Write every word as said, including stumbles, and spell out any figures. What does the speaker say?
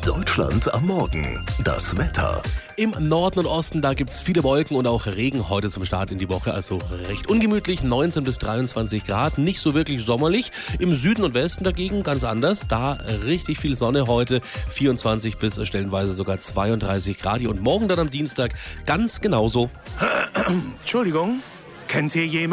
Deutschland am Morgen. Das Wetter. Im Norden und Osten, da gibt es viele Wolken und auch Regen heute zum Start in die Woche. Also recht ungemütlich, neunzehn bis dreiundzwanzig Grad, nicht so wirklich sommerlich. Im Süden und Westen dagegen ganz anders. Da richtig viel Sonne heute, vierundzwanzig bis stellenweise sogar zweiunddreißig Grad. Und morgen dann am Dienstag ganz genauso. Entschuldigung, kennt ihr jemanden?